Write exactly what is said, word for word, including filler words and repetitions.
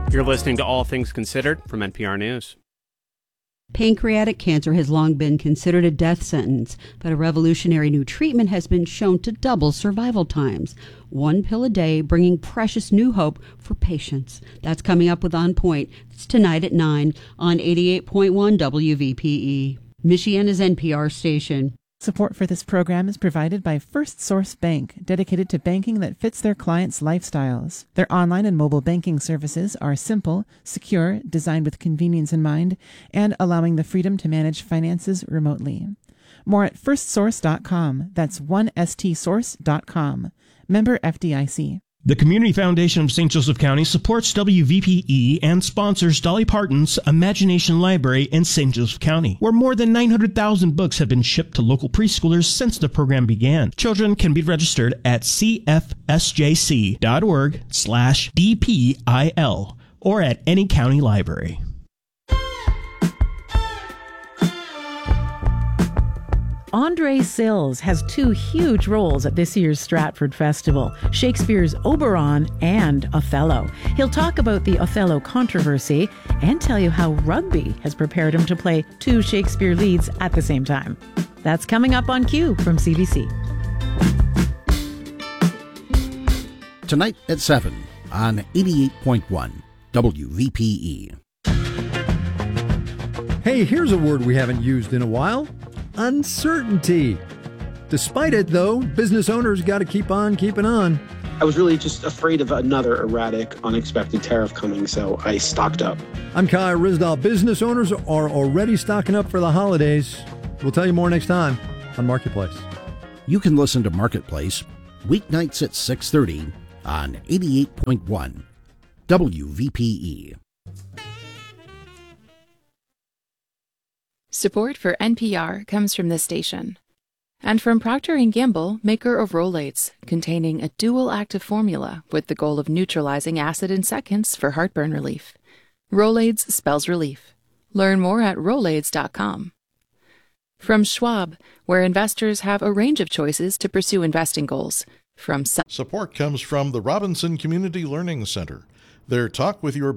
You're listening to All Things Considered from N P R News. Pancreatic cancer has long been considered a death sentence, but a revolutionary new treatment has been shown to double survival times. One pill a day, bringing precious new hope for patients. That's coming up with On Point. It's tonight at nine on eighty-eight point one W V P E, Michiana's N P R station. Support for this program is provided by First Source Bank, dedicated to banking that fits their clients' lifestyles. Their online and mobile banking services are simple, secure, designed with convenience in mind, and allowing the freedom to manage finances remotely. More at first source dot com. That's one S T source dot com. Member F D I C. The Community Foundation of Saint Joseph County supports W V P E and sponsors Dolly Parton's Imagination Library in Saint Joseph County, where more than nine hundred thousand books have been shipped to local preschoolers since the program began. Children can be registered at c f s j c dot org slash D P I L or at any county library. Andre Sills has two huge roles at this year's Stratford Festival, Shakespeare's Oberon and Othello. He'll talk about the Othello controversy and tell you how rugby has prepared him to play two Shakespeare leads at the same time. That's coming up on Q from C B C. Tonight at seven on eighty-eight point one W V P E. Hey, here's a word we haven't used in a while. Uncertainty. Despite it, though, business owners got to keep on keeping on. I was really just afraid of another erratic, unexpected tariff coming, so I stocked up. I'm Kai Risdal. Business owners are already stocking up for the holidays. We'll tell you more next time on Marketplace. You can listen to Marketplace weeknights at six thirty on eighty-eight point one W V P E. Support for N P R comes from this station and from Procter and Gamble, maker of Rolaids, containing a dual active formula with the goal of neutralizing acid in seconds for heartburn relief. Rolaids spells relief. Learn more at rolaids dot com. From Schwab, where investors have a range of choices to pursue investing goals. From Support comes from the Robinson Community Learning Center. Their Talk with Your